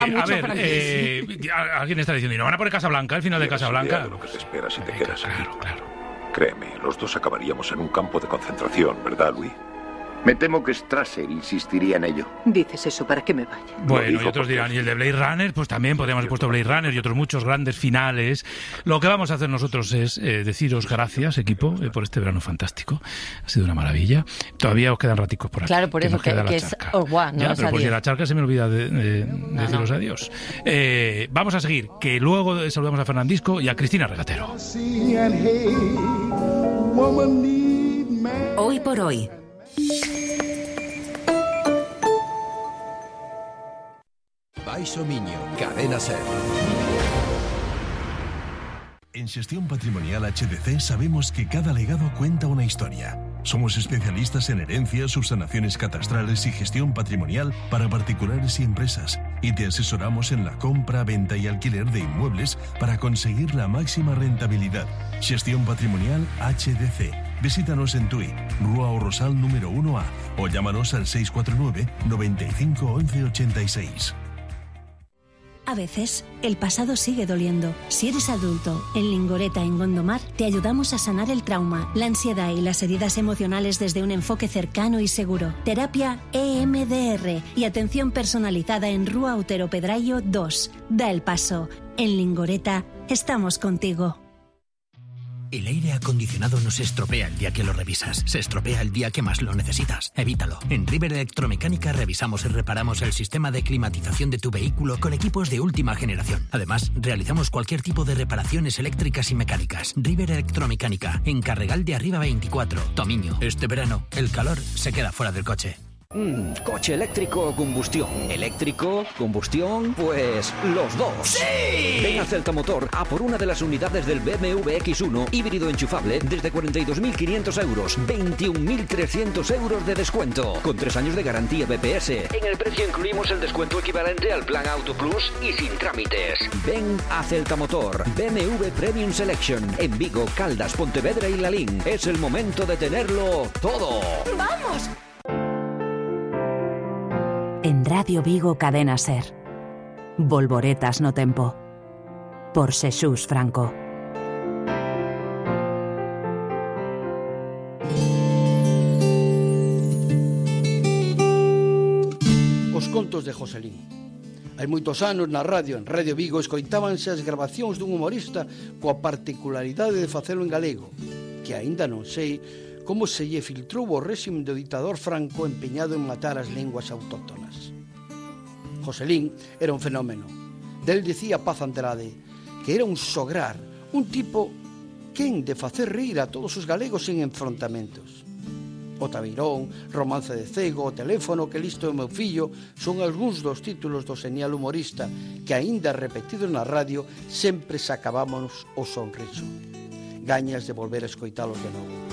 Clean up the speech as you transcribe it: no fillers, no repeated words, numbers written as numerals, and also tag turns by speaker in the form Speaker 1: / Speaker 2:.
Speaker 1: A ver, alguien está diciendo, ¿y no van a poner Casablanca, el final de Casablanca?
Speaker 2: De lo que te espera si te quedas aquí.
Speaker 1: Claro.
Speaker 2: Créeme, los dos acabaríamos en un campo de concentración, ¿verdad, Louis?
Speaker 3: Me temo que Strasser insistiría en ello.
Speaker 4: Dices eso para que me vaya.
Speaker 1: Bueno, y otros dirán, y el de Blade Runner, pues también podríamos haber puesto Blade Runner y otros muchos grandes finales. Lo que vamos a hacer nosotros es deciros gracias, equipo, por este verano fantástico. Ha sido una maravilla. Todavía os quedan raticos por aquí.
Speaker 5: Claro, por eso que es... Oh, guau, no
Speaker 1: ya, pero por si la charca se me olvida de deciros adiós. Vamos a seguir, que luego saludamos a Fernandisco y a Cristina Regatero.
Speaker 6: Hoy por hoy.
Speaker 7: Baixo Miño, Cadena SER. En Xestión Patrimonial HDC sabemos que cada legado cuenta una historia. Somos especialistas en herencias, subsanaciones catastrales y gestión patrimonial para particulares y empresas. Y te asesoramos en la compra, venta y alquiler de inmuebles para conseguir la máxima rentabilidad. Xestión Patrimonial HDC. Visítanos en Tui, Rua o Rosal número 1A o llámanos al 649 95 11 86.
Speaker 8: A veces, el pasado sigue doliendo. Si eres adulto, en Lingoreta, en Gondomar, te ayudamos a sanar el trauma, la ansiedad y las heridas emocionales desde un enfoque cercano y seguro. Terapia EMDR y atención personalizada en Rua Otero Pedrayo 2. Da el paso. En Lingoreta, estamos contigo.
Speaker 9: El aire acondicionado no se estropea el día que lo revisas, se estropea el día que más lo necesitas. Evítalo. En River Electromecánica revisamos y reparamos el sistema de climatización de tu vehículo con equipos de última generación. Además, realizamos cualquier tipo de reparaciones eléctricas y mecánicas. River Electromecánica, en Carregal de Arriba 24, Tomiño. Este verano, el calor se queda fuera del coche.
Speaker 10: ¿Coche eléctrico o combustión? ¿Eléctrico? ¿Combustión? Pues los dos. ¡Sí! Ven a Celta Motor a por una de las unidades del BMW X1 híbrido enchufable desde 42.500 euros, 21.300 euros de descuento, con 3 años de garantía BPS. En el precio incluimos el descuento equivalente al plan Auto Plus y sin trámites. Ven a Celta Motor, BMW Premium Selection, en Vigo, Caldas, Pontevedra y Lalín. Es el momento de tenerlo todo.
Speaker 6: ¡Vamos!
Speaker 11: En Radio Vigo Cadena SER. Volvoretas no tempo. Por Xesús Franco.
Speaker 12: Os contos de Joselín. Hai moitos anos na radio, en Radio Vigo, escoitábanse as grabacións dun humorista coa particularidade de facelo en galego, que aínda non sei como se lle filtrou o réxime do ditador Franco empeñado en matar as linguas autóctonas. Joselín era un fenómeno. Del dicía Paz Andrade que era un sograr, un tipo quen de facer rir a todos os galegos sen enfrontamentos. O Tabeirón, Romance de cego, O teléfono, Que listo é o meu fillo son algúns dos títulos do genial humorista que, aínda repetidos na radio, sempre sacábamos o sonriso. Gañas de volver a escoitalos de novo.